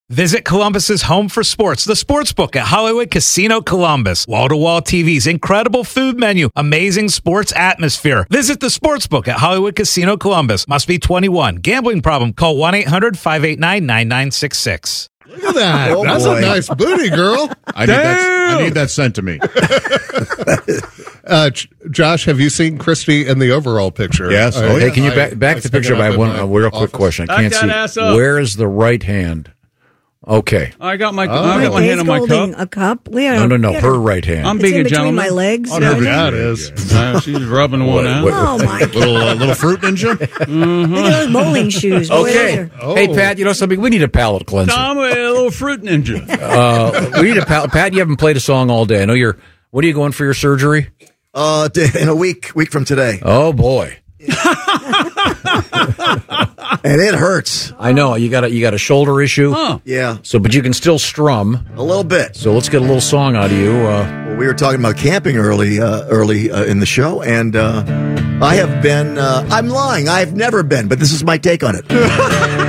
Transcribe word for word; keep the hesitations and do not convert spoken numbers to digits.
Visit Columbus's home for sports, the Sportsbook at Hollywood Casino Columbus. Wall-to-wall T Vs, incredible food menu, amazing sports atmosphere. Visit the Sportsbook at Hollywood Casino Columbus. Must be twenty-one. Gambling problem? Call one eight hundred five eight nine nine nine six six. Look at that. Oh, That's boy. a nice booty, girl. I need, that, I need that sent to me. Uh, J- Josh, have you seen Christy in the overall picture? Yes. Uh, Oh, Hey, can you I- back, back I the stuck it picture up by in one my a real quick office. question? I Back can't that see. ass up. Where is the right hand? Okay. I got my, Oh. I got my hand on my holding cup. a cup. Yeah, No, no, no. yeah. Her right hand. I'm It's being in a between gentleman. my legs. Oh, right? yeah, it is. Uh, she's rubbing one What- out. what- Oh, my God. Little uh, little fruit ninja. Look at those bowling shoes. Boy, Okay. those are- Oh. Hey, Pat, you know something? We need a palate cleanser. Tom, a little fruit ninja. Uh, we need a palate. Pat, you haven't played a song all day. I know you're. What are you going for your surgery? Uh, in a week, week from today, Oh boy, and it hurts. I know you got a you got a shoulder issue. Huh. Yeah, So, but you can still strum. a little bit. So let's get a little song out of you. Uh, Well, we were talking about camping early, uh, early uh, in the show, and uh, I have been. Uh, I'm lying. I've never been, but this is my take on it.